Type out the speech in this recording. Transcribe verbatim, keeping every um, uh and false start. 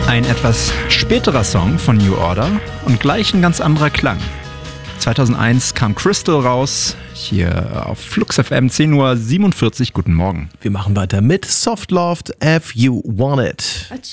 Ein etwas späterer Song von New Order und gleich ein ganz anderer Klang. zweitausendeins kam Crystal raus, hier auf Flux F M, zehn Uhr siebenundvierzig. Guten Morgen. Wir machen weiter mit Soft Loved If You Want It.